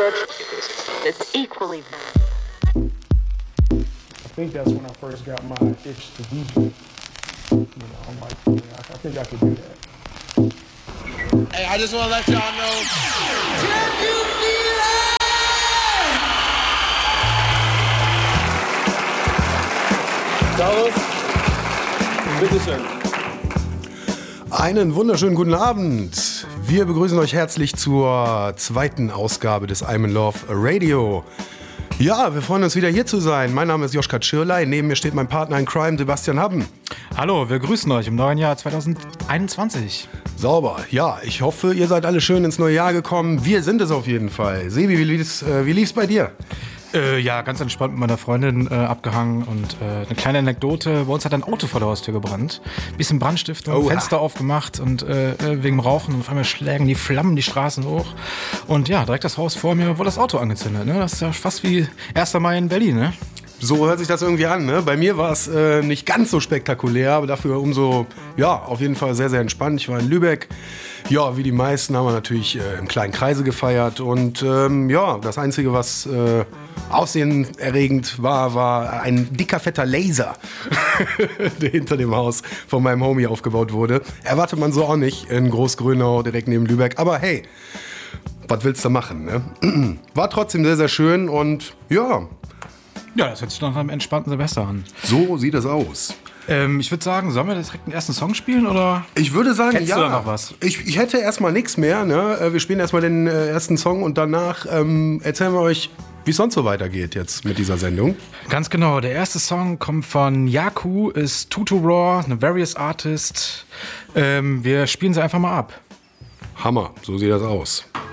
It's equally. I think that's when I first got my itch to DJ. I'm like, yeah, I think I could do that. Hey, I just want to let y'all know. Can you feel it? Carlos, bitteschön. Einen wunderschönen guten Abend. Wir begrüßen euch herzlich zur zweiten Ausgabe des I'm in Love Radio. Ja, wir freuen uns wieder hier zu sein. Mein Name ist Joschka Tschirley. Neben mir steht mein Partner in Crime, Sebastian Haben. Hallo, wir grüßen euch im neuen Jahr 2021. Sauber. Ja, ich hoffe, ihr seid alle schön ins neue Jahr gekommen. Wir sind es auf jeden Fall. Sebi, wie lief's bei dir? Ja, ganz entspannt mit meiner Freundin abgehangen und eine kleine Anekdote. Bei uns hat ein Auto vor der Haustür gebrannt. Bisschen Brandstiftung, Fenster aufgemacht und wegen dem Rauchen. Und auf einmal schlägen die Flammen die Straßen hoch. Und ja, direkt das Haus vor mir wurde das Auto angezündet. Ne? Das ist ja fast wie 1. Mai in Berlin, ne? So hört sich das irgendwie an, ne? Bei mir war es nicht ganz so spektakulär, aber dafür umso, ja, auf jeden Fall sehr, sehr entspannt. Ich war in Lübeck. Ja, wie die meisten haben wir natürlich im kleinen Kreise gefeiert. Und ja, das Einzige, was aussehenerregend war ein dicker, fetter Laser, der hinter dem Haus von meinem Homie aufgebaut wurde. Erwartet man so auch nicht in Großgrünau, direkt neben Lübeck. Aber hey, was willst du machen, ne? War trotzdem sehr, sehr schön und ja. Ja, das hört sich nach einem entspannten Silvester an. So sieht es aus. Ich würde sagen, sollen wir direkt den ersten Song spielen, oder? Ich würde sagen, hättest ja. Du da noch was? Ich hätte erstmal nichts mehr. Ne? Wir spielen erstmal den ersten Song und danach erzählen wir euch, wie es sonst so weitergeht jetzt mit dieser Sendung. Ganz genau. Der erste Song kommt von Yaku, ist Tutu Raw, eine Various Artist. Wir spielen sie einfach mal ab. Hammer, so sieht das aus.